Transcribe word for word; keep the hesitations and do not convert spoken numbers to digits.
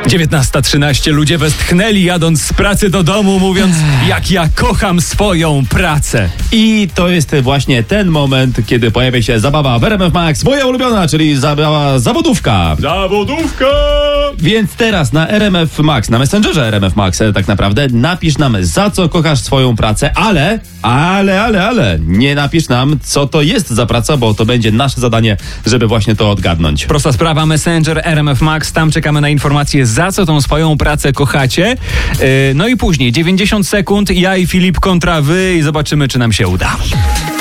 dziewiętnasta trzynaście. Ludzie westchnęli jadąc z pracy do domu, mówiąc, jak ja kocham swoją pracę. I to jest właśnie ten moment, kiedy pojawia się zabawa w R M F Max, moja ulubiona, czyli zabawa zawodówka. Zawodówka! Więc teraz na R M F Max, na Messengerze R M F Max tak naprawdę, napisz nam, za co kochasz swoją pracę, ale, ale, ale, ale, nie napisz nam, co to jest za praca, bo to będzie nasze zadanie, żeby właśnie to odgadnąć. Prosta sprawa, Messenger R M F Max, tam czekamy na informacje, za co tą swoją pracę kochacie. Yy, no i później dziewięćdziesiąt sekund, ja i Filip kontra wy i zobaczymy, czy nam się uda.